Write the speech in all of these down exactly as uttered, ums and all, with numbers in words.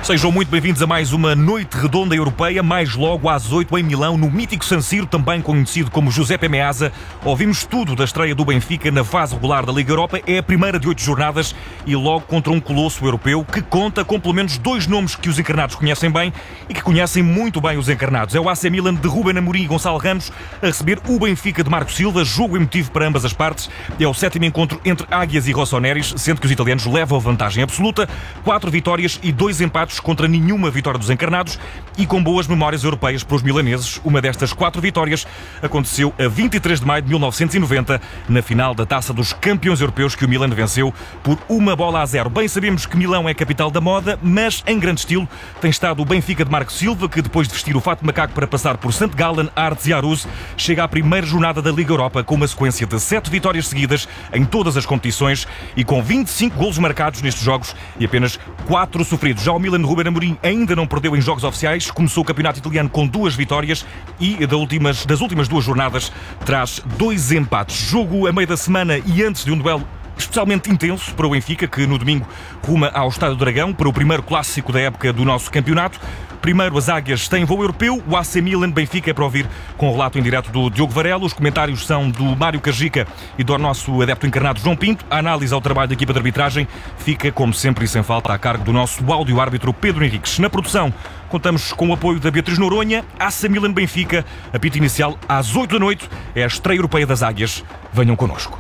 Sejam muito bem-vindos a mais uma noite redonda europeia, mais logo às oito em Milão, no mítico San Siro, também conhecido como Giuseppe Meazza. Ouvimos tudo da estreia do Benfica na fase regular da Liga Europa. É a primeira de oito jornadas e logo contra um colosso europeu que conta com pelo menos dois nomes que os encarnados conhecem bem e que conhecem muito bem os encarnados. É o A C Milan de Ruben Amorim e Gonçalo Ramos a receber o Benfica de Marco Silva, jogo emotivo para ambas as partes. É o sétimo encontro entre Águias e Rossoneris, sendo que os italianos levam a vantagem absoluta, quatro vitórias e dois empates contra nenhuma vitória dos encarnados e com boas memórias europeias para os milaneses. Uma destas quatro vitórias aconteceu a vinte e três de maio de mil novecentos e noventa, na final da Taça dos Campeões Europeus, que o Milan venceu por uma bola a zero. Bem sabemos que Milão é a capital da moda, mas em grande estilo tem estado o Benfica de Marco Silva, que depois de vestir o fato de macaco para passar por Sankt Gallen, Arts e Aarhus, chega à primeira jornada da Liga Europa com uma sequência de sete vitórias seguidas em todas as competições e com vinte e cinco golos marcados nestes jogos e apenas quatro sofridos. Já o Milan de Ruben Amorim ainda não perdeu em jogos oficiais, começou o campeonato italiano com duas vitórias e das últimas, das últimas duas jornadas traz dois empates. Jogo a meio da semana e antes de um duelo especialmente intenso para o Benfica, que no domingo ruma ao Estádio do Dragão para o primeiro clássico da época do nosso campeonato. Primeiro, as Águias têm voo europeu, o A C Milan Benfica é para ouvir com o relato em direto do Diogo Varela. Os comentários são do Mário Cajica e do nosso adepto encarnado João Pinto. A análise ao trabalho da equipa de arbitragem fica, como sempre e sem falta, a cargo do nosso áudio-árbitro Pedro Henriques. Na produção, contamos com o apoio da Beatriz Noronha. A C Milan Benfica, apito inicial às oito da noite, é a estreia europeia das Águias. Venham connosco.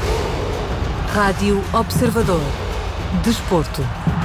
Rádio Observador. Desporto.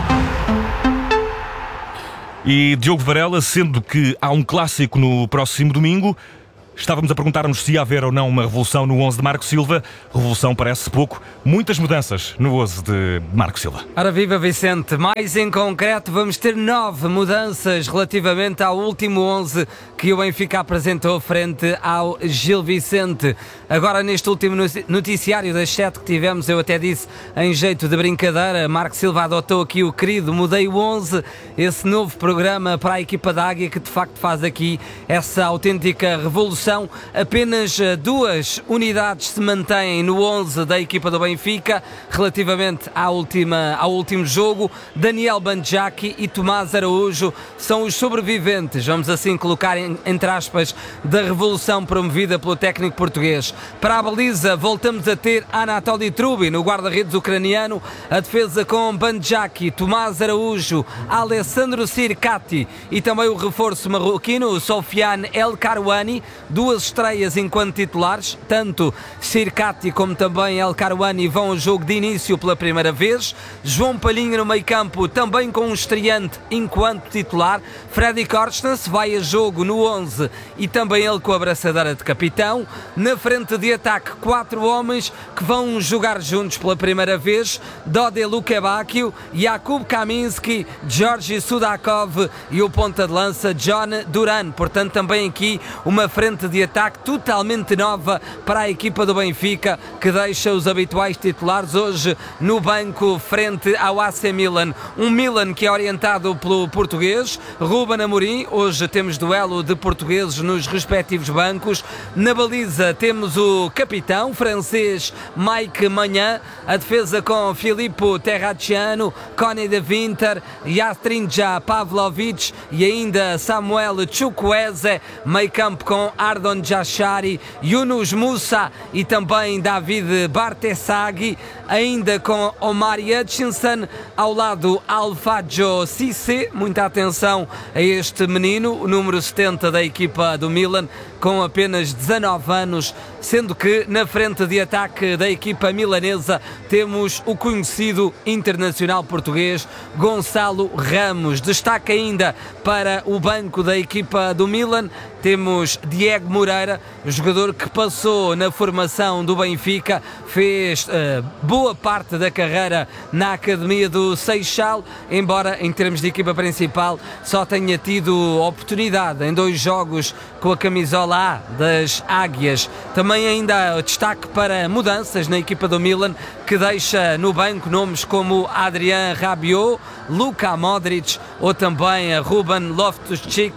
E Diogo Varela, sendo que há um clássico no próximo domingo, estávamos a perguntar-nos se ia haver ou não uma revolução no onze de Marco Silva. Revolução parece pouco, muitas mudanças no onze de Marco Silva. Ora viva, Vicente, mais em concreto vamos ter nove mudanças relativamente ao último onze que o Benfica apresentou frente ao Gil Vicente. Agora, neste último noticiário das sete que tivemos, eu até disse em jeito de brincadeira, Marco Silva adotou aqui o querido Mudei o onze, esse novo programa para a equipa da Águia que de facto faz aqui essa autêntica revolução. Apenas duas unidades se mantêm no onze da equipa do Benfica relativamente à última, ao último jogo. Daniel Bandjaki e Tomás Araújo são os sobreviventes, vamos assim colocar em, entre aspas, da revolução promovida pelo técnico português. Para a baliza voltamos a ter Anatoly Trubin, no guarda-redes ucraniano, a defesa com Bandjaki, Tomás Araújo, Alessandro Sirkati e também o reforço marroquino Sofiane El Karouani. Duas estreias enquanto titulares, tanto Sirkati como também El Karouani vão ao jogo de início pela primeira vez. João Palhinha no meio campo, também com um estreante enquanto titular. Freddy Korstens vai a jogo no onze e também ele com a abraçadeira de capitão. Na frente de ataque, quatro homens que vão jogar juntos pela primeira vez: Dode Lukebakio, Jakub Kaminski, Georgi Sudakov e o ponta de lança John Duran. Portanto, também aqui uma frente de ataque totalmente nova para a equipa do Benfica, que deixa os habituais titulares hoje no banco frente ao A C Milan. Um Milan que é orientado pelo português Ruben Amorim. Hoje temos duelo de portugueses nos respectivos bancos. Na baliza temos o capitão francês Mike Maignan, a defesa com Filippo Terracciano, Conny de Winter, Yastrinja Pavlovic e ainda Samuel Chukwueze. Meio campo com Ardon Jashari, Yunus Musa e também David Bartesaghi, ainda com Omar Hutchinson, ao lado Alfajo Cissé. Muita atenção a este menino, o número setenta da equipa do Milan, com apenas dezanove anos, sendo que na frente de ataque da equipa milanesa temos o conhecido internacional português Gonçalo Ramos. Destaque ainda para o banco da equipa do Milan, temos Diego Moreira, jogador que passou na formação do Benfica, fez uh, boa parte da carreira na academia do Seixal, embora em termos de equipa principal só tenha tido oportunidade em dois jogos com a camisola A das Águias. Também ainda destaque para mudanças na equipa do Milan, que deixa no banco nomes como Adrian Rabiot, Luka Modric ou também Ruben Loftus-Cheek.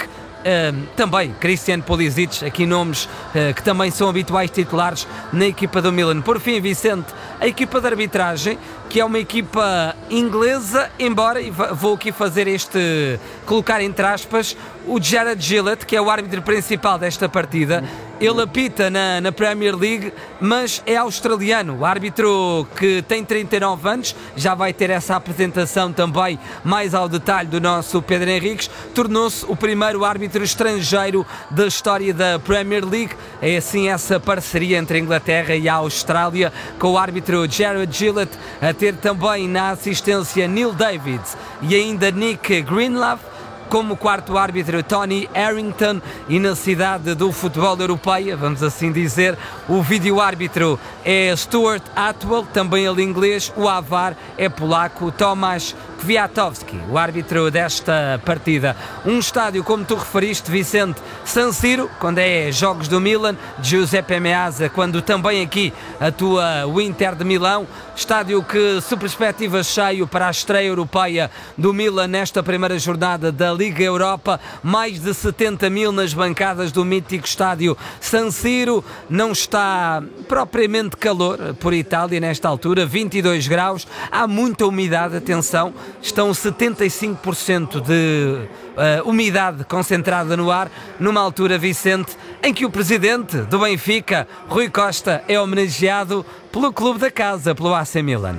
uh, também Christian Pulisic, aqui nomes uh, que também são habituais titulares na equipa do Milan. Por fim, Vicente, a equipa de arbitragem, que é uma equipa inglesa, embora, e vou aqui fazer este, colocar entre aspas, o Jared Gillett, que é o árbitro principal desta partida. Ele apita na, na Premier League, mas é australiano, o árbitro que tem trinta e nove anos, já vai ter essa apresentação também mais ao detalhe do nosso Pedro Henriques, tornou-se o primeiro árbitro estrangeiro da história da Premier League. É assim essa parceria entre a Inglaterra e a Austrália, com o árbitro Jared Gillett a ter também na assistência Neil Davids e ainda Nick Greenlove, como quarto árbitro Tony Harrington, e na cidade do futebol europeia, vamos assim dizer, o vídeo-árbitro é Stuart Atwell, também ele inglês, o A V A R é polaco, Tomasz Kwiatkowski, o árbitro desta partida. Um estádio, como tu referiste, Vicente, San Siro, quando é jogos do Milan, Giuseppe Meazza, quando também aqui atua o Inter de Milão, estádio que se perspectiva cheio para a estreia europeia do Milan nesta primeira jornada da Liga Europa, mais de setenta mil nas bancadas do mítico estádio San Siro. Não está propriamente calor por Itália nesta altura, vinte e dois graus, há muita umidade, atenção, estão setenta e cinco por cento de uh, umidade concentrada no ar, numa altura, Vicente, em que o presidente do Benfica, Rui Costa, é homenageado pelo clube da casa, pelo A C Milan.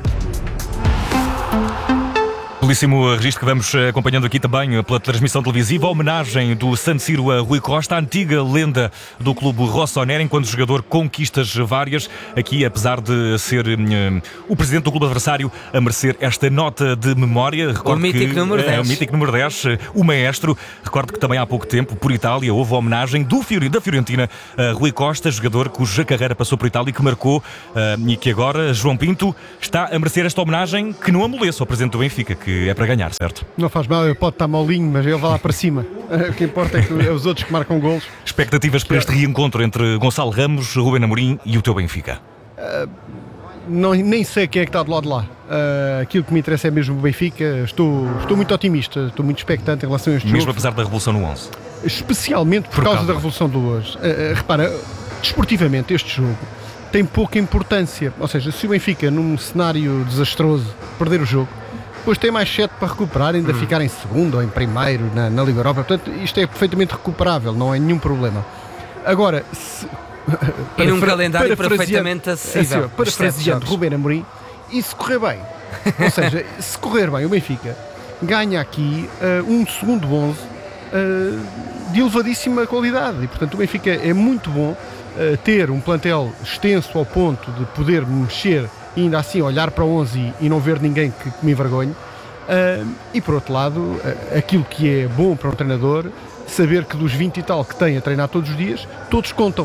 Belíssimo registro que vamos acompanhando aqui também pela transmissão televisiva, a homenagem do San Siro a Rui Costa, a antiga lenda do clube rossonero, enquanto jogador conquistas várias, aqui apesar de ser um, o presidente do clube adversário a merecer esta nota de memória. Recordo o mítico que, número dez. É, o mítico número dez, o maestro. Recordo que também há pouco tempo, por Itália, houve a homenagem do Fiori, da Fiorentina a Rui Costa, jogador cuja carreira passou por Itália e que marcou, uh, e que agora, João Pinto, está a merecer esta homenagem que não amoleça ao presidente do Benfica, que é para ganhar, certo? Não faz mal, ele pode estar molinho, mas ele vai lá para cima. O que importa é que é os outros que marcam golos. Expectativas para este reencontro entre Gonçalo Ramos, Ruben Amorim e o teu Benfica? Uh, não, nem sei quem é que está do lado de lá. Uh, aquilo que me interessa é mesmo o Benfica. Estou, estou muito otimista, estou muito expectante em relação a este Mesmo jogo. apesar da revolução no onze? Especialmente por, por causa, causa da revolução do hoje. Uh, uh, repara, desportivamente este jogo tem pouca importância. Ou seja, se o Benfica, num cenário desastroso, perder o jogo, depois tem mais sete para recuperar, ainda hum. ficar em segundo ou em primeiro na, na Liga Europa. Portanto, isto é perfeitamente recuperável, não é nenhum problema. Agora, se, e num calendário perfeitamente acessível. Assim, parafraseando Ruben Amorim, e se correr bem, ou seja, se correr bem, o Benfica ganha aqui uh, um segundo onze uh, de elevadíssima qualidade. E, portanto, o Benfica é muito bom uh, ter um plantel extenso ao ponto de poder mexer e ainda assim olhar para o onze e, e não ver ninguém que, que me envergonhe. Uh, e por outro lado, uh, aquilo que é bom para um treinador, saber que dos vinte e tal que tem a treinar todos os dias, todos contam.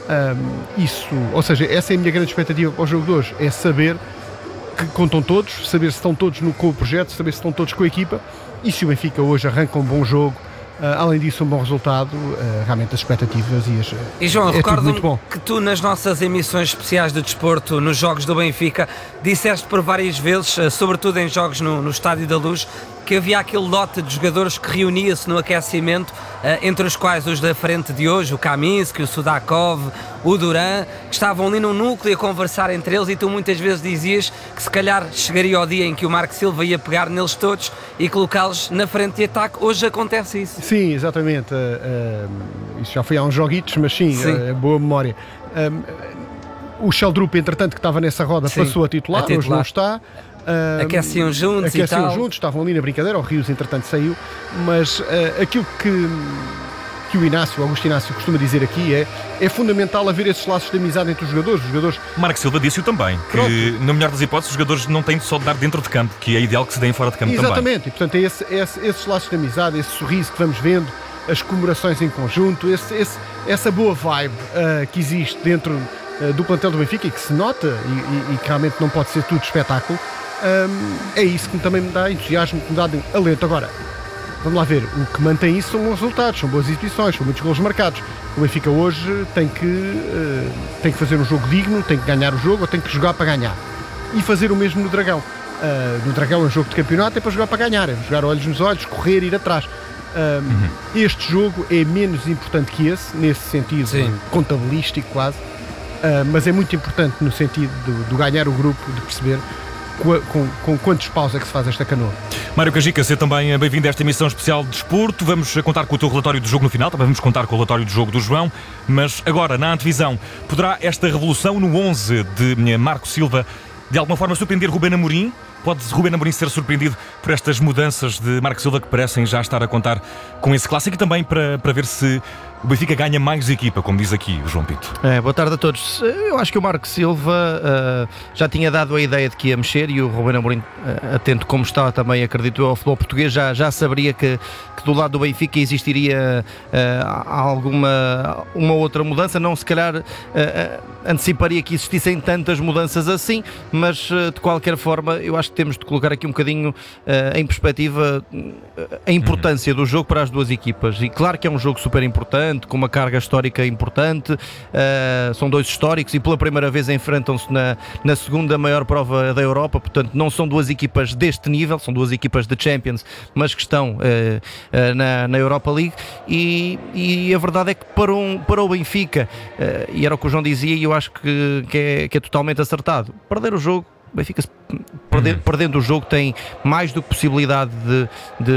Uh, isso, ou seja, essa é a minha grande expectativa para o jogo de hoje, é saber que contam todos, saber se estão todos no, com o projeto, saber se estão todos com a equipa, e se o Benfica hoje arranca um bom jogo, Uh, além disso, um bom resultado, uh, realmente as expectativas e as. E João, é recordo-me que tu, nas nossas emissões especiais de desporto, nos Jogos do Benfica, disseste por várias vezes, uh, sobretudo em jogos no, no Estádio da Luz, que havia aquele lote de jogadores que reunia-se no aquecimento, uh, entre os quais os da frente de hoje, o Kaminski, o Sudakov, o Duran, que estavam ali num núcleo a conversar entre eles, e tu muitas vezes dizias que se calhar chegaria o dia em que o Marco Silva ia pegar neles todos e colocá-los na frente de ataque. Hoje acontece isso. Sim, exatamente. Uh, uh, isso já foi há uns joguitos, mas sim, sim. Uh, boa memória. Uh, o Sheldrup, entretanto, que estava nessa roda, sim, passou a titular, a titular, hoje não está. Uh, aqueciam juntos aqueciam e tal. juntos, estavam ali na brincadeira, o Rios entretanto saiu, mas uh, aquilo que, que o Inácio, o Augusto Inácio costuma dizer aqui é, é fundamental haver esses laços de amizade entre os jogadores. Os jogadores... Marco Silva disse-o também, que Pronto. na melhor das hipóteses os jogadores não têm só de dar dentro de campo, que é ideal que se deem fora de campo. Exatamente. também. Exatamente, e portanto é esse, esse, esses laços de amizade, esse sorriso que vamos vendo, as comemorações em conjunto, esse, esse, essa boa vibe uh, que existe dentro uh, do plantel do Benfica e que se nota e, e, e que realmente não pode ser tudo espetáculo. Um, é isso que também me dá entusiasmo, que me dá alento. Agora, vamos lá ver, o que mantém isso são bons resultados, são boas exibições, são muitos golos marcados. O Benfica hoje tem que, uh, tem que fazer um jogo digno, tem que ganhar o jogo ou tem que jogar para ganhar. E fazer o mesmo no Dragão. Uh, no Dragão é um jogo de campeonato, é para jogar para ganhar, é jogar olhos nos olhos, correr, ir atrás. Um, uhum. Este jogo é menos importante que esse, nesse sentido Sim. contabilístico quase, uh, mas é muito importante no sentido de, de ganhar o grupo, de perceber com, com, com quantos paus é que se faz esta canoa. Mário Cajica, seja também bem-vindo a esta emissão especial de desporto. Vamos contar com o teu relatório do jogo no final, também vamos contar com o relatório do jogo do João, mas agora, na antevisão, poderá esta revolução no onze de Marco Silva de alguma forma surpreender Ruben Amorim? Pode Ruben Amorim ser surpreendido por estas mudanças de Marco Silva que parecem já estar a contar com esse clássico e também para, para ver se o Benfica ganha mais equipa, como diz aqui o João Pinto. É, boa tarde a todos. Eu acho que o Marco Silva uh, já tinha dado a ideia de que ia mexer e o Ruben Amorim, uh, atento como está também, acredito eu, ao futebol português, já, já saberia que, que do lado do Benfica existiria uh, alguma uma outra mudança, não se calhar uh, uh, anteciparia que existissem tantas mudanças assim, mas uh, de qualquer forma eu acho que temos de colocar aqui um bocadinho uh, em perspectiva uh, a importância do jogo para as duas equipas, e claro que é um jogo super importante, com uma carga histórica importante, uh, são dois históricos e pela primeira vez enfrentam-se na, na segunda maior prova da Europa, portanto não são duas equipas deste nível, são duas equipas de Champions, mas que estão uh, uh, na, na Europa League, e, e a verdade é que para, um, para o Benfica, uh, e era o que o João dizia e eu acho que, que, é, que é totalmente acertado, perder o jogo, Benfica perde, uhum. perdendo o jogo tem mais do que possibilidade de,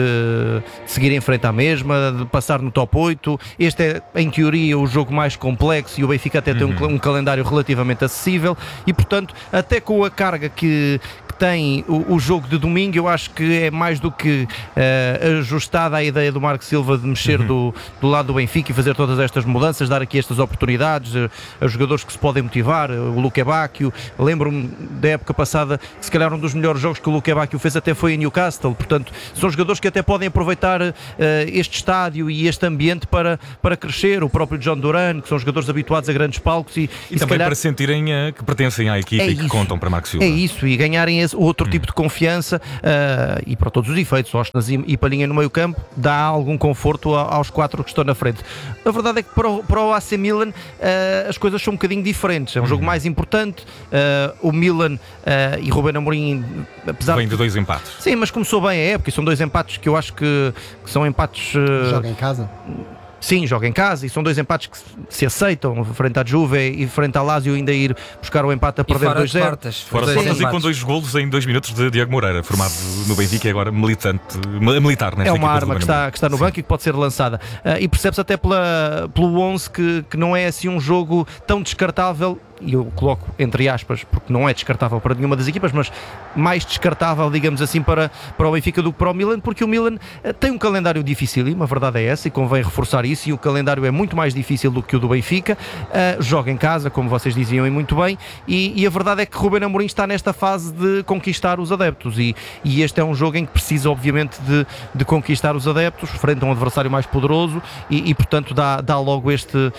de seguir em frente à mesma, de passar no top oito. Este é em teoria o jogo mais complexo e o Benfica até uhum. tem um, um calendário relativamente acessível e portanto até com a carga que, que tem o, o jogo de domingo, eu acho que é mais do que uh, ajustada a ideia do Marco Silva de mexer uhum. do, do lado do Benfica e fazer todas estas mudanças, dar aqui estas oportunidades a, a jogadores que se podem motivar, o Luque Bacchio, lembro-me da época passada, que se calhar um dos melhores jogos que o Luque Bacchio fez até foi em Newcastle, portanto são jogadores que até podem aproveitar uh, este estádio e este ambiente para, para crescer, o próprio John Duran, que são jogadores habituados a grandes palcos e, e, e também calhar, para sentirem uh, que pertencem à equipa é e que isso, contam para Marco Silva. É isso, e ganharem esse outro hum. tipo de confiança uh, e para todos os efeitos, Osnas e, e Palhinha no meio campo, dá algum conforto a, aos quatro que estão na frente. A verdade é que para o, para o A C Milan uh, as coisas são um bocadinho diferentes, é um hum. jogo mais importante, uh, o Milan uh, e Ruben Amorim, apesar vem de dois empates. Sim, mas começou bem a época e são dois empates que eu acho que, que são empates... Uh... Joga em casa? Sim, joga em casa e são dois empates que se aceitam, frente à Juve e frente ao Lazio, ainda ir buscar o empate a perder dois zero. Fora de portas e com dois golos em dois minutos de Diego Moreira, formado no Benfica e agora militante, militar nesta É uma equipa arma que está, que está no banco e que pode ser lançada. Uh, e percebe-se até pela, pelo onze que, que não é assim um jogo tão descartável, e eu coloco entre aspas, porque não é descartável para nenhuma das equipas, mas mais descartável, digamos assim, para, para o Benfica do que para o Milan, porque o Milan uh, tem um calendário dificílimo, a verdade é essa, e convém reforçar isso, e o calendário é muito mais difícil do que o do Benfica, uh, joga em casa, como vocês diziam, e muito bem, e, e a verdade é que Ruben Amorim está nesta fase de conquistar os adeptos, e, e este é um jogo em que precisa, obviamente, de, de conquistar os adeptos, frente a um adversário mais poderoso, e, e portanto dá, dá logo este,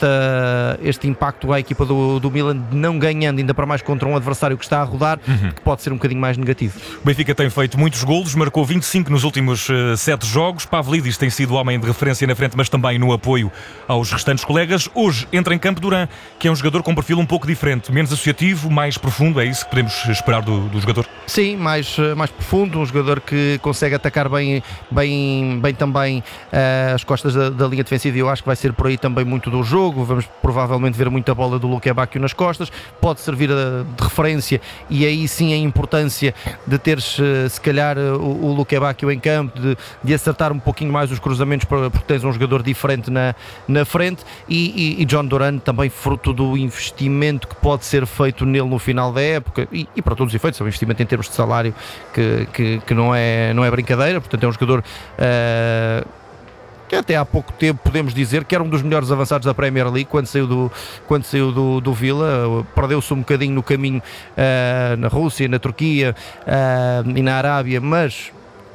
esta, este impacto à equipa do, do Milan, não ganhando, ainda para mais contra um adversário que está a rodar, uhum. que pode ser um bocadinho mais negativo. O Benfica tem feito muitos golos, marcou vinte e cinco nos últimos uh, sete jogos. Pavlidis tem sido o homem de referência na frente, mas também no apoio aos restantes colegas. Hoje entra em campo Duran, que é um jogador com um perfil um pouco diferente, menos associativo, mais profundo. É isso que podemos esperar do, do jogador? Sim, mais, mais profundo, um jogador que consegue atacar bem, bem, bem também uh, as costas da, da linha defensiva, e eu acho que vai ser por aí também muito do jogo. Vamos provavelmente ver muita bola do Luque Bacchio nas costas, pode servir de referência, e aí sim a importância de teres se calhar o, o Luque Bacchio em campo, de, de acertar um pouquinho mais os cruzamentos, porque tens um jogador diferente na, na frente, e, e, e John Duran também fruto do investimento que pode ser feito nele no final da época, e, e para todos os efeitos é um investimento em termos de salário que, que, que não, é, não é brincadeira, portanto é um jogador uh, que até há pouco tempo podemos dizer que era um dos melhores avançados da Premier League quando saiu do, quando saiu do, do Villa, perdeu-se um bocadinho no caminho uh, na Rússia, na Turquia uh, e na Arábia, mas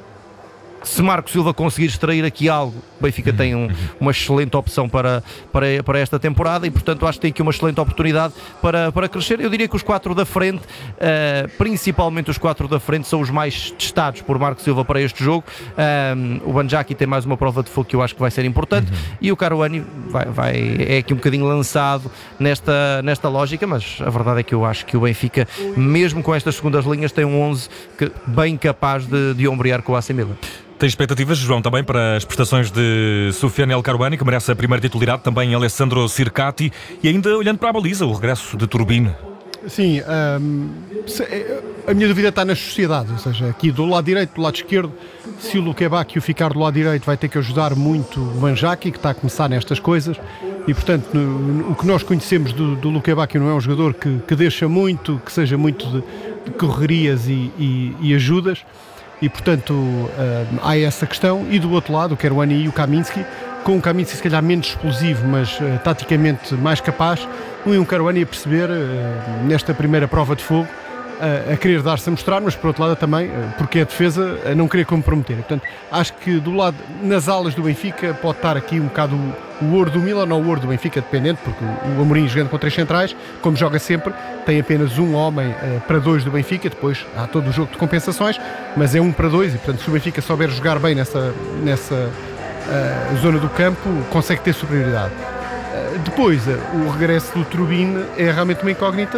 se Marco Silva conseguir extrair aqui algo, o Benfica uhum. tem um, uma excelente opção para, para, para esta temporada, e portanto acho que tem aqui uma excelente oportunidade para, para crescer. Eu diria que os quatro da frente, uh, principalmente os quatro da frente, são os mais testados por Marco Silva para este jogo. Um, o Banjaki tem mais uma prova de fogo que eu acho que vai ser importante, uhum. e o Caruani vai, vai, é aqui um bocadinho lançado nesta, nesta lógica, mas a verdade é que eu acho que o Benfica, mesmo com estas segundas linhas, tem um onze que, bem capaz de, de ombrear com o A C Milan. Tem expectativas, João, também para as prestações de Soufiane El Karouani, que merece a primeira titularidade, também Alessandro Sircati, e ainda olhando para a baliza, o regresso de Turbin. Sim, hum, se- a minha dúvida está nas sociedades, ou seja, aqui do lado direito, do lado esquerdo, se o Luque Bacchio ficar do lado direito vai ter que ajudar muito o Manjaki, que está a começar nestas coisas, e portanto no, no- o que nós conhecemos do, do Luque Bacchio não é um jogador que, que deixa muito, que seja muito de, de correrias e, e- e ajudas, e portanto hum, há essa questão, e do outro lado o Kerouani e o Kaminski, com o Kaminski se calhar menos explosivo, mas uh, taticamente mais capaz, um e um Kerouani a perceber uh, nesta primeira prova de fogo, uh, a querer dar-se a mostrar, mas por outro lado também, uh, porque é a defesa, a não querer comprometer. Portanto, acho que do lado, nas alas do Benfica, pode estar aqui um bocado o, o ouro do Milan ou o ouro do Benfica, dependente, porque o, o Amorim jogando com três centrais, como joga sempre, tem apenas um homem uh, para dois do Benfica, depois há todo o jogo de compensações, mas é um para dois, e portanto se o Benfica souber jogar bem nessa... nessa a zona do campo, consegue ter superioridade. Uh, Depois, uh, o regresso do Turbin é realmente uma incógnita.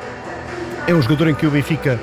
É um jogador em que o Benfica,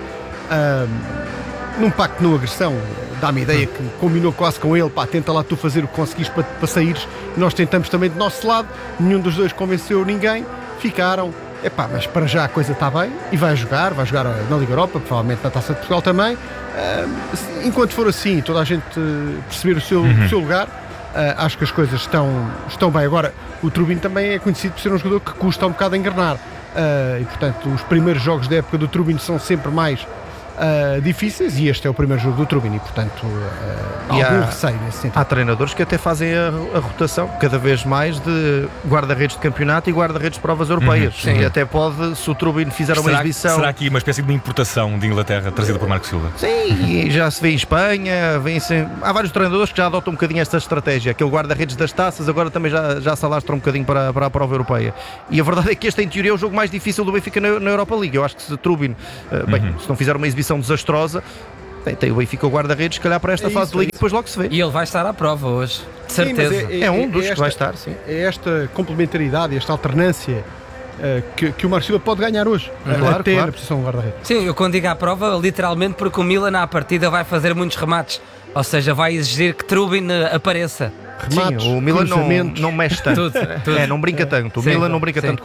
uh, num pacto de não agressão, dá-me a ideia que combinou quase com ele, pá, tenta lá tu fazer o que conseguires para, para saíres. Nós tentamos também do nosso lado, nenhum dos dois convenceu ninguém, ficaram. Epá, mas para já a coisa está bem e vai jogar, vai jogar na Liga Europa, provavelmente na Taça de Portugal também. Uh, enquanto for assim, toda a gente uh, perceber o seu, Uhum. o seu lugar, Uh, acho que as coisas estão, estão bem. Agora, o Turbin também é conhecido por ser um jogador que custa um bocado a engrenar. Uh, e, portanto, os primeiros jogos da época do Turbin são sempre mais uh, difíceis e este é o primeiro jogo do Turbin e, portanto, uh, E algum há- receio nesse sentido. Há treinadores que até fazem a, a rotação cada vez mais de guarda-redes de campeonato e guarda-redes de provas europeias. Uhum, sim. E até pode, se o Turbin fizer uma Será, exibição. será aqui uma espécie de uma importação de Inglaterra trazida por Marco Silva? Sim, e já se vê em Espanha, vê há vários treinadores que já adotam um bocadinho esta estratégia. Aquele guarda-redes das taças agora também já, já se alastra um bocadinho para, para a prova europeia. E a verdade é que este, em teoria, é o jogo mais difícil do Benfica na, na Europa League. Eu acho que se Turbin, uh, bem, Uhum. se não fizer uma exibição desastrosa, tem, tem o Benfica o guarda-redes, se calhar para esta É fase isso, de é Liga, e isso. depois logo se vê. E ele vai estar à prova hoje, de Sim, mas certeza. É um dos que esta- vai estar, sim. É esta complementaridade, esta alternância uh, que, que o Marco Silva pode ganhar hoje, uh, Claro, até claro. na posição de guarda-redes. Sim, eu quando digo à prova, literalmente porque o Milan à partida vai fazer muitos remates. Ou seja, vai exigir que Turbin eh, apareça. Remates, Sim, o Milan não, cruzamentos. não mexe tanto. Tudo, tudo. É, não brinca tanto. O Sim, Milan não brinca sim. tanto